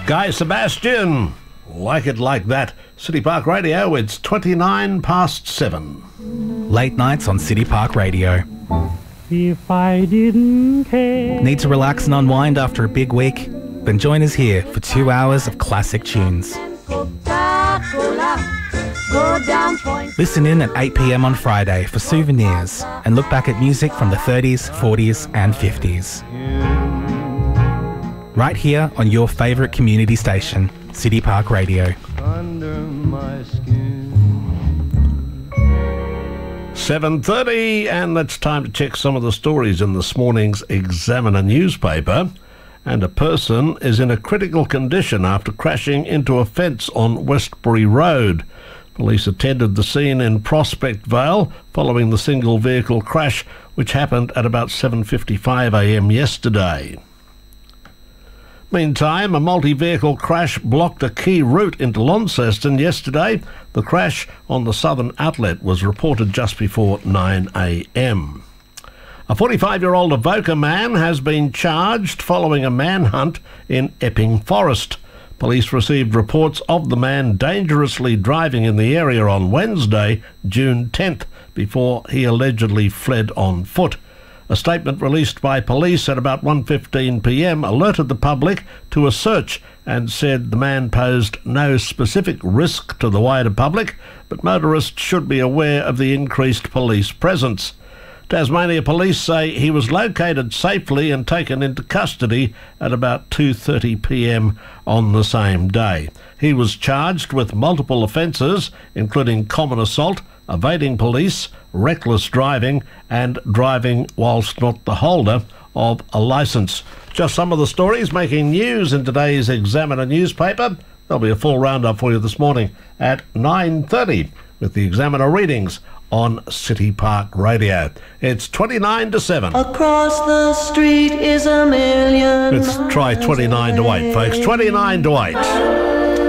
Guy Sebastian, Like It Like That. City Park Radio, it's 7:29. Late nights on City Park Radio. If I didn't care. Need to relax and unwind after a big week? Then join us here for 2 hours of classic tunes. Listen in at 8 p.m. on Friday for souvenirs and look back at music from the 30s, 40s and 50s. Right here on your favourite community station, City Park Radio. Under my skin. 7:30, and it's time to check some of the stories in this morning's Examiner newspaper. And a person is in a critical condition after crashing into a fence on Westbury Road. Police attended the scene in Prospect Vale following the single vehicle crash, which happened at about 7:55 a.m. yesterday. Meantime, a multi-vehicle crash blocked a key route into Launceston yesterday. The crash on the Southern Outlet was reported just before 9 a.m. A 45-year-old Avoca man has been charged following a manhunt in Epping Forest. Police received reports of the man dangerously driving in the area on Wednesday, June 10th, before he allegedly fled on foot. A statement released by police at about 1:15 p.m. alerted the public to a search and said the man posed no specific risk to the wider public, but motorists should be aware of the increased police presence. Tasmania Police say he was located safely and taken into custody at about 2:30 p.m. on the same day. He was charged with multiple offences, including common assault, evading police, reckless driving and driving whilst not the holder of a licence. Just some of the stories making news in today's Examiner newspaper. There'll be a full roundup for you this morning at 9:30 with the Examiner readings on City Park Radio. It's 29 to 7. Across the street is a million. Let's try 29 to 8, folks. 29 to 8.